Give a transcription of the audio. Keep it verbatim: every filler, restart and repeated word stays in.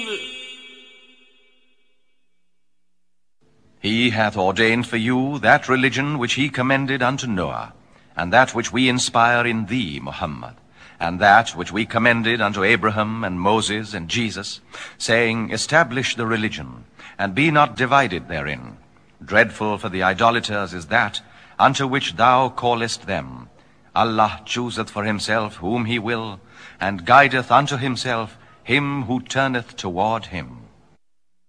He hath ordained for you that religion which he commended unto Noah, and that which we inspire in thee, Muhammad, and that which we commended unto Abraham and Moses and Jesus, saying, Establish the religion, and be not divided therein. Dreadful for the idolaters is that unto which thou callest them. Allah chooseth for himself whom he will, and guideth unto himself him who turneth toward him.